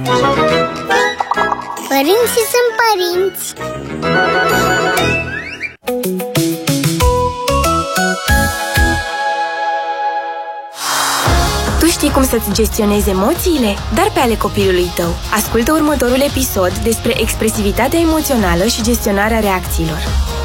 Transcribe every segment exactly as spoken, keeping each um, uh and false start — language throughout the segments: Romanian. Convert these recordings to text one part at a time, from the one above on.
Părinții sunt părinți. Tu știi cum să-ți gestionezi emoțiile, dar pe ale copilului tău. Ascultă următorul episod despre expresivitatea emoțională și gestionarea reacțiilor.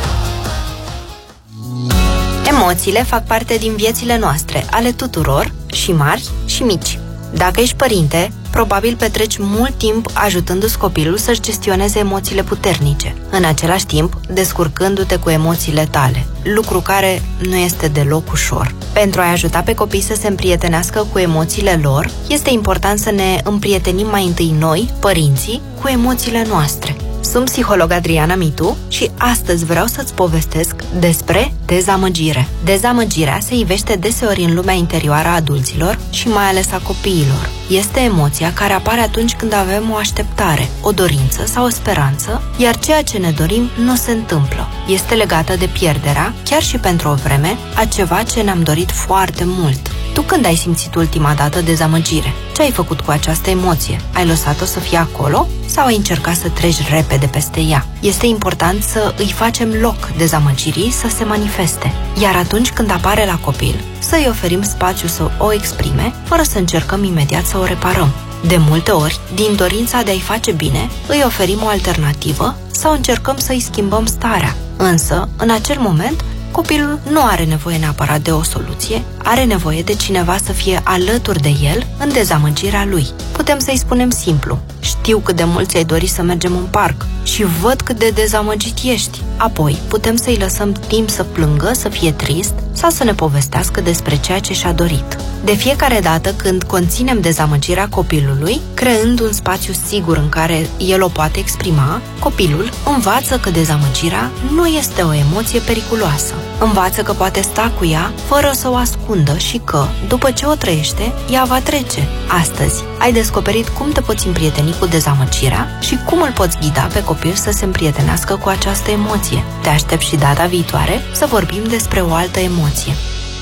Emoțiile fac parte din viețile noastre, ale tuturor, și mari și mici. Dacă ești părinte, probabil petreci mult timp ajutându-ți copilul să-și gestioneze emoțiile puternice, în același timp descurcându-te cu emoțiile tale, lucru care nu este deloc ușor. Pentru a ajuta pe copii să se împrietenească cu emoțiile lor, este important să ne împrietenim mai întâi noi, părinții, cu emoțiile noastre. Sunt psiholog Adriana Mitu și astăzi vreau să-ți povestesc despre dezamăgire. Dezamăgirea se ivește deseori în lumea interioară a adulților și mai ales a copiilor. Este emoția care apare atunci când avem o așteptare, o dorință sau o speranță, iar ceea ce ne dorim nu se întâmplă. Este legată de pierderea, chiar și pentru o vreme, a ceva ce ne-am dorit foarte mult. Tu când ai simțit ultima dată dezamăgire? Ce ai făcut cu această emoție? Ai lăsat-o să fie acolo sau ai încercat să treci repede peste ea? Este important să îi facem loc dezamăgirii să se manifeste, iar atunci când apare la copil, să-i oferim spațiu să o exprime, fără să încercăm imediat să o reparăm. De multe ori, din dorința de a-i face bine, îi oferim o alternativă sau încercăm să-i schimbăm starea. Însă, în acel moment, copilul nu are nevoie neapărat de o soluție, are nevoie de cineva să fie alături de el în dezamăgirea lui. Putem să-i spunem simplu: știu cât de mult ți-ai dori să mergem în parc și văd cât de dezamăgit ești. Apoi, putem să-i lăsăm timp să plângă, să fie trist sau să ne povestească despre ceea ce și-a dorit. De fiecare dată când conținem dezamăgirea copilului, creând un spațiu sigur în care el o poate exprima, copilul învață că dezamăgirea nu este o emoție periculoasă. Învață că poate sta cu ea fără să o ascundă și că, după ce o trăiește, ea va trece. Astăzi, ai descoperit cum te poți împrieteni cu dezamăgirea și cum îl poți ghida pe copil să se împrietenească cu această emoție. Te aștept și data viitoare să vorbim despre o altă emoție.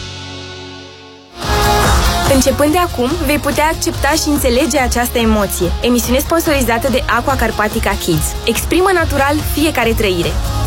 Începând de acum, vei putea accepta și înțelege această emoție. Emisiune sponsorizată de Aqua Carpatica Kids. Exprimă natural fiecare trăire.